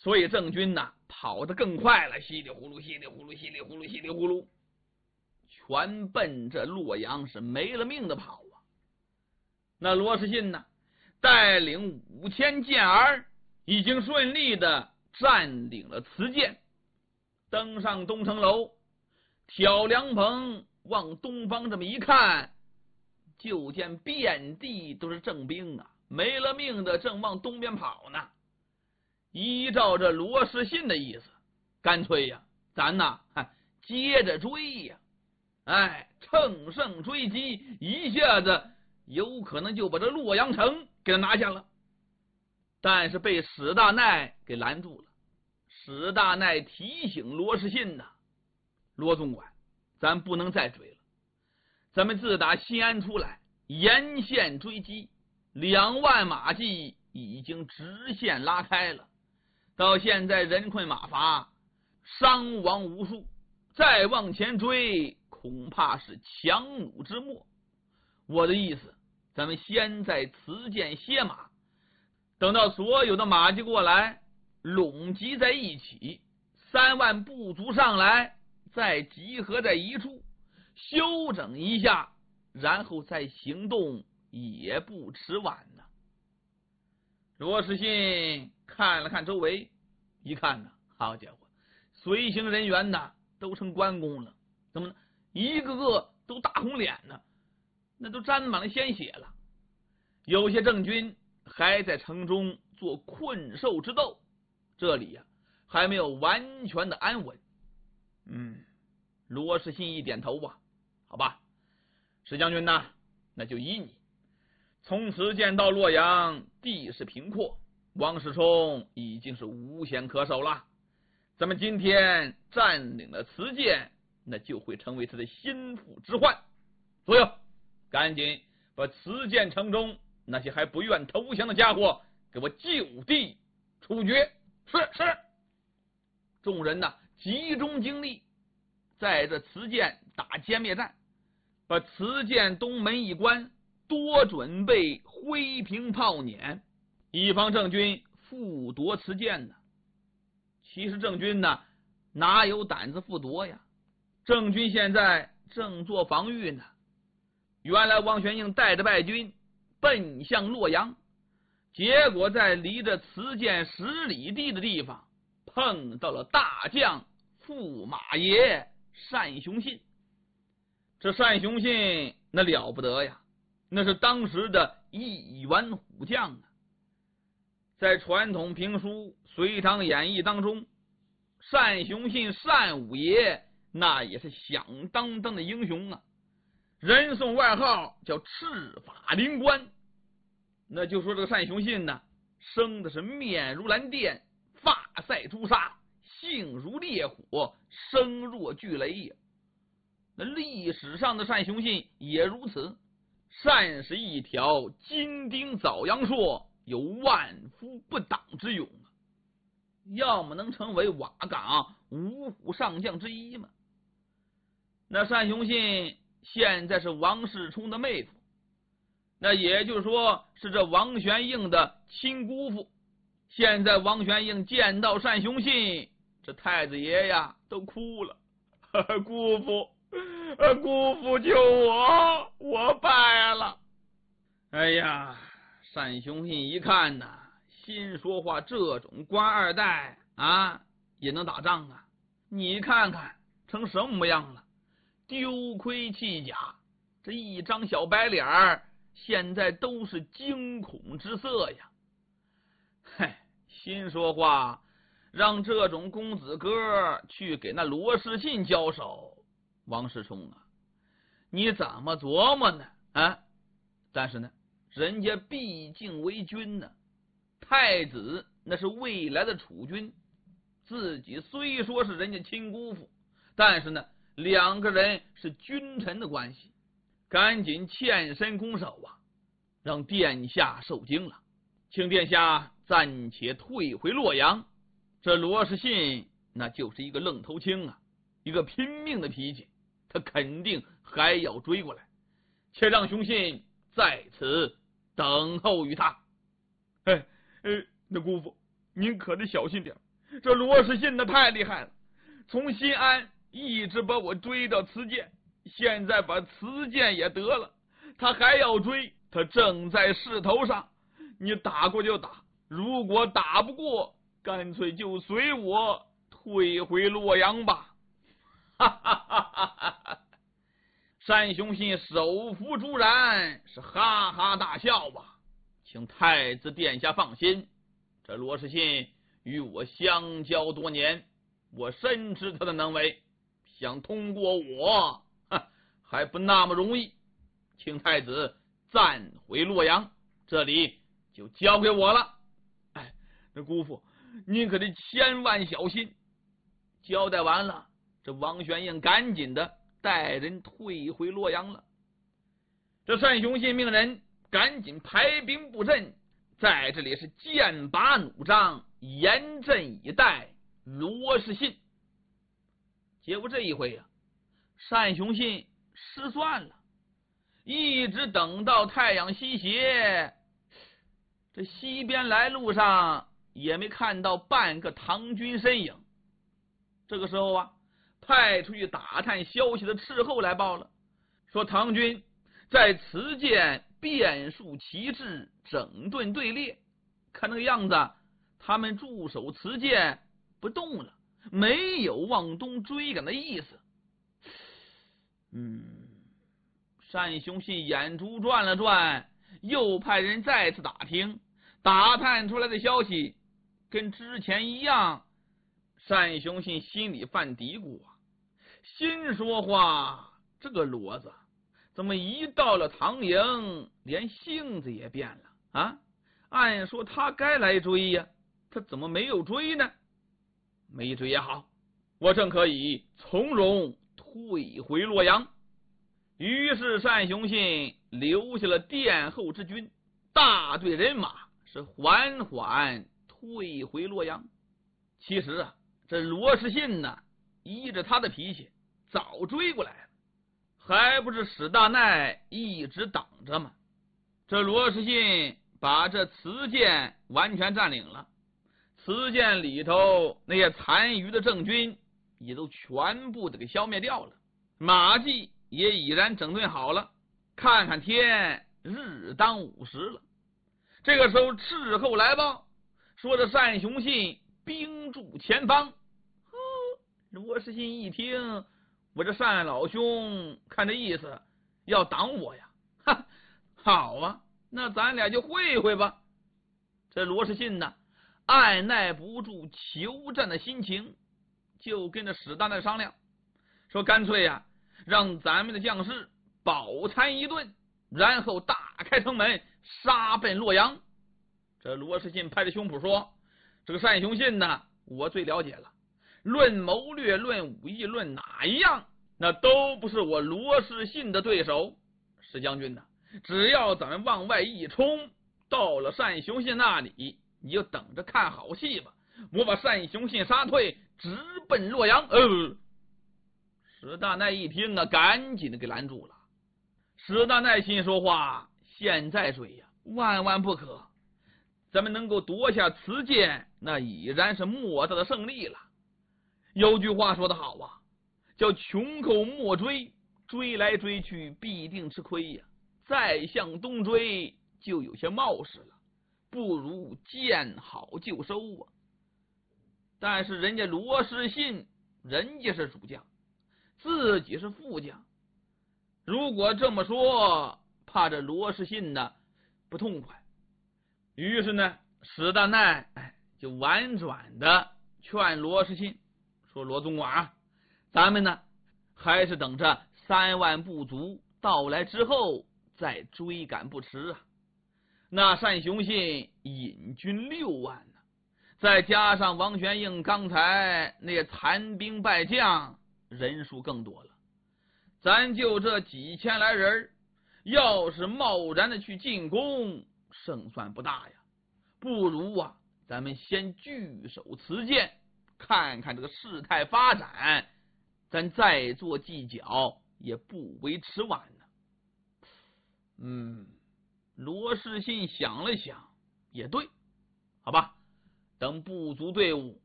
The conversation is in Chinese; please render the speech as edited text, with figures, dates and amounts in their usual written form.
所以郑军呐跑得更快了，稀里呼噜，稀里呼噜，稀里呼噜，稀里呼噜，全奔着洛阳是没了命的跑啊。那罗士信呢，带领5000健儿，已经顺利的占领了慈涧，登上东城楼，挑凉棚往东方这么一看，就见遍地都是郑兵啊，没了命的正往东边跑呢。依照着罗士信的意思，干脆呀，咱呐接着追呀，乘胜追击，一下子有可能就把这洛阳城给他拿下了。但是被史大鼐给拦住了。史大鼐提醒罗士信呐，罗总管，咱不能再追了。咱们自打西安出来，沿线追击，2万马骑已经直线拉开了，到现在人困马乏，伤亡无数，再往前追恐怕是强弩之末。我的意思，咱们先在慈涧歇马，等到所有的马骑过来拢集在一起，3万部族上来，再集合在一处休整一下，然后再行动也不迟晚呢。罗士信看了看周围，一看呢，好家伙，随行人员呢都成关公了，怎么呢？一个个都大红脸呢，那都沾满了鲜血了。有些郑军还在城中做困兽之斗，这里呀还没有完全的安稳。罗士信一点头啊，好吧，史将军呐，那就依你。从慈涧到洛阳，地势平阔，王世充已经是无险可守了。咱们今天占领了慈涧，那就会成为他的心腹之患。所以赶紧把慈涧城中那些还不愿投降的家伙给我就地处决。是。众人呢集中精力在这慈涧打歼灭战，把慈涧东门一关，多准备灰瓶炮碾，以防郑军复夺慈涧呢。其实郑军呢哪有胆子复夺呀？郑军现在正做防御呢。原来王玄应带着败军奔向洛阳，结果在离着慈涧10里地的地方碰到了大将驸马爷单雄信。这单雄信那了不得呀，那是当时的一员虎将啊。在传统评书《隋唐演义》当中，单雄信单五爷那也是响当当的英雄啊，人送外号叫赤发灵官。那就说这个单雄信呢，生的是面如蓝靛，发赛朱砂，性如烈火，声若巨雷呀。那历史上的单雄信也如此，单是一条金钉枣阳硕，有万夫不挡之勇啊，要么能成为瓦岗5虎上将之一嘛。那单雄信现在是王世充的妹夫，那也就是说是这王玄应的亲姑父。现在王玄应见到单雄信，这太子爷呀都哭了，姑父救我，我败了。哎呀，单雄信一看呐，心说话，这种官二代啊也能打仗啊？你看看成什么模样了，丢盔弃甲，这一张小白脸儿现在都是惊恐之色呀。心说话，让这种公子哥去给那罗士信交手，王世充啊，你怎么琢磨呢？但是呢，人家毕竟为君呢，太子那是未来的储君，自己虽说是人家亲姑父，但是呢2个人是君臣的关系，赶紧欠身拱手啊，让殿下受惊了，请殿下暂且退回洛阳。这罗士信那就是一个愣头青啊，一个拼命的脾气，他肯定还要追过来，且让雄信在此等候于他。那姑父您可得小心点， 这罗士信的太厉害了，从新安一直把我追到慈剑，现在把慈剑也得了，他还要追，他正在势头上。你打过就打，如果打不过，干脆就随我退回洛阳吧。哈哈哈哈哈！单雄信手扶朱然，是哈哈大笑吧。请太子殿下放心，这罗士信与我相交多年，我深知他的能为，想通过我还不那么容易。请太子暂回洛阳，这里就交给我了。哎，那姑父您可得千万小心。交代完了，这王玄英赶紧的带人退回洛阳了。这单雄信命人赶紧排兵布阵，在这里是剑拔弩张，严阵以待罗士信。结果这一回单雄信失算了，一直等到太阳西斜，这西边来路上也没看到半个唐军身影。这个时候派出去打探消息的斥候来报了，说唐军在慈剑变数旗帜，整顿队列，看那个样子他们驻守慈剑不动了，没有往东追赶的意思。单雄信眼珠转了转，又派人再次打听，打探出来的消息跟之前一样。单雄信心里犯嘀咕心说话，这个骡子怎么一到了唐营连性子也变了按说他该来追呀，他怎么没有追呢？没追也好，我正可以从容退回洛阳。于是单雄信留下了殿后之军，大队人马是缓缓退回洛阳。其实这罗士信依着他的脾气早追过来了，还不是史大奈一直挡着吗？这罗士信把这慈剑完全占领了，慈剑里头那些残余的郑军也都全部的给消灭掉了，马骑也已然整顿好了。看看天，日当午时了。这个时候斥候来报，说这单雄信兵驻前方。罗士信一听，我这单老兄看这意思要挡我呀，好那咱俩就会会吧。这罗士信按耐不住求战的心情，就跟着史大奈商量，说干脆让咱们的将士饱餐一顿，然后大开城门杀奔洛阳。这罗士信拍着胸脯说，这个单雄信我最了解了，论谋略，论武艺，论哪一样，那都不是我罗士信的对手。石将军只要咱们往外一冲，到了单雄信那里，你就等着看好戏吧，我把单雄信杀退，直奔洛阳。史大奈一听赶紧的给拦住了。史大奈心说话，现在追万万不可，咱们能够夺下慈剑，那已然是莫大的胜利了。有句话说得好叫穷寇莫追，追来追去必定吃亏呀。再向东追就有些冒失了，不如见好就收但是人家罗士信，人家是主将，自己是副将，如果这么说，怕这罗士信不痛快。于是史大奈就婉转的劝罗士信说，罗总管咱们还是等着3万部卒到来之后再追赶不迟那单雄信引军6万再加上王玄英刚才那些残兵败将，人数更多了。咱就这几千来人，要是贸然的去进攻，胜算不大呀。不如咱们先据守慈剑，看看这个事态发展，咱再做计较也不为迟晚罗士信想了想，也对，好吧，等部族队伍